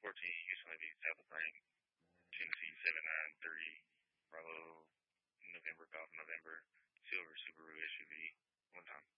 14 recently beat South of Frank, Tennessee 793, Bravo November Golf November, Silver Subaru SUV one time.